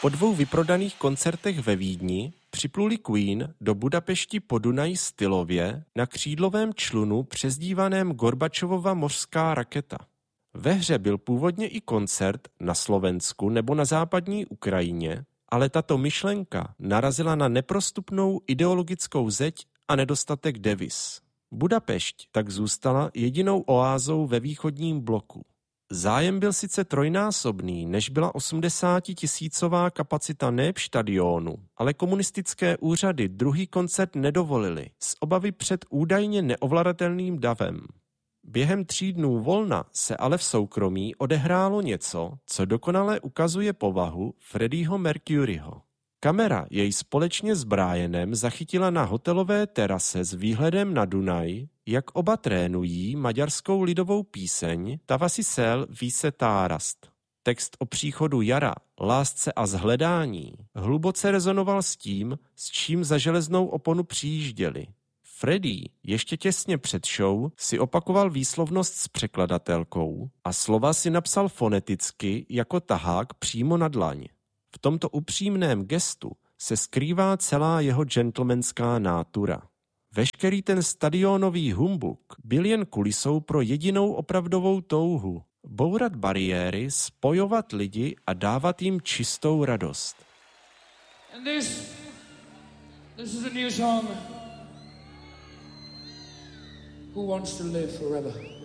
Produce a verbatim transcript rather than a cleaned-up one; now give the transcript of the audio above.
Po dvou vyprodaných koncertech ve Vídni připluli Queen do Budapešti po Dunaji stylově na křídlovém člunu přezdívaném Gorbačovova mořská raketa. Ve hře byl původně i koncert na Slovensku nebo na západní Ukrajině, ale tato myšlenka narazila na neprostupnou ideologickou zeď a nedostatek deviz. Budapešť tak zůstala jedinou oázou ve východním bloku. Zájem byl sice trojnásobný, než byla osmdesátitisícová kapacita neb štadionu, ale komunistické úřady druhý koncert nedovolili z obavy před údajně neovladatelným davem. Během tří dnů volna se ale v soukromí odehrálo něco, co dokonale ukazuje povahu Freddieho Mercuryho. Kamera jej společně s Brianem zachytila na hotelové terase s výhledem na Dunaj, jak oba trénují maďarskou lidovou píseň Tavasi sel více tárast. Text o příchodu jara, lásce a zhledání hluboce rezonoval s tím, s čím za železnou oponu přijížděli. Freddie ještě těsně před show si opakoval výslovnost s překladatelkou a slova si napsal foneticky jako tahák přímo na dlaň. V tomto upřímném gestu se skrývá celá jeho gentlemanská nátura. Veškerý ten stadionový humbuk byl jen kulisou pro jedinou opravdovou touhu. Bourat bariéry, spojovat lidi a dávat jim čistou radost. And this, this is a new song. Who wants to live forever?